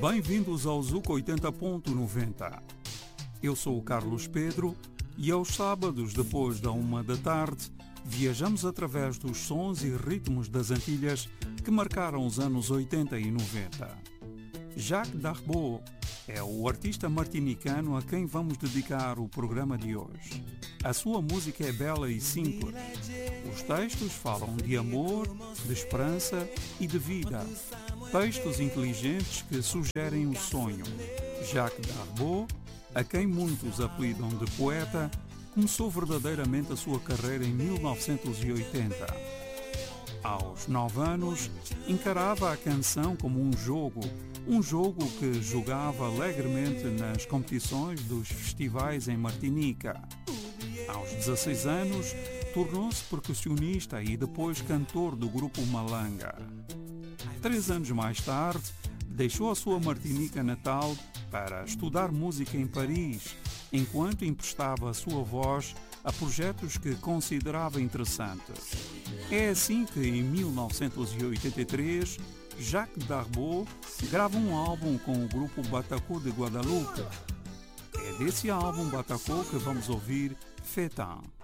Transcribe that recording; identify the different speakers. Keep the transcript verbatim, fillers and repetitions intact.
Speaker 1: Bem-vindos ao Zuca oitenta ponto noventa. Eu sou o Carlos Pedro e aos sábados, depois da uma da tarde, viajamos através dos sons e ritmos das Antilhas que marcaram os anos oitenta e noventa. Jacques Darboux é o artista martinicano a quem vamos dedicar o programa de hoje. A sua música é bela e simples. Os textos falam de amor, de esperança e de vida. Textos inteligentes que sugerem o sonho. Jacques Darboux, a quem muitos apelidam de poeta, começou verdadeiramente a sua carreira em mil novecentos e oitenta. Aos nove anos, encarava a canção como um jogo, um jogo que jogava alegremente nas competições dos festivais em Martinica. Aos dezesseis anos, tornou-se percussionista e depois cantor do grupo Malanga. Três anos mais tarde, deixou a sua Martinica natal para estudar música em Paris, enquanto emprestava a sua voz a projetos que considerava interessantes. É assim que, em mil novecentos e oitenta e três, Jacques Darboux grava um álbum com o grupo Bataco de Guadalupe. É desse álbum Bataco que vamos ouvir Fétin.